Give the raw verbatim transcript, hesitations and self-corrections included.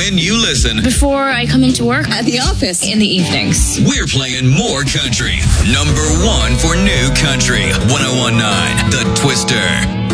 when you listen. Before I come into work. At the office. In the evenings. We're playing more country. Number one for new country. one oh one point nine The Twister.